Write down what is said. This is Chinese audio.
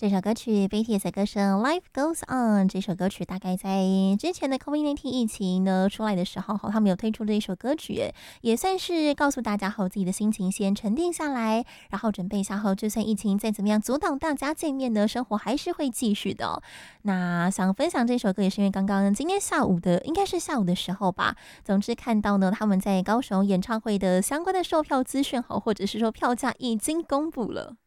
这首歌曲 BTS 的歌声 Life Goes On， 这首歌曲大概在之前的 COVID-19 疫情呢出来的时候，他们有推出这一首歌曲，也算是告诉大家后自己的心情先沉淀下来，然后准备一下后，就算疫情再怎么样阻挡大家见面呢，生活还是会继续的那想分享这首歌也是因为刚刚今天下午的，应该是下午的时候吧，总之看到呢他们在高雄演唱会的相关的售票资讯或者是说票价已经公布了。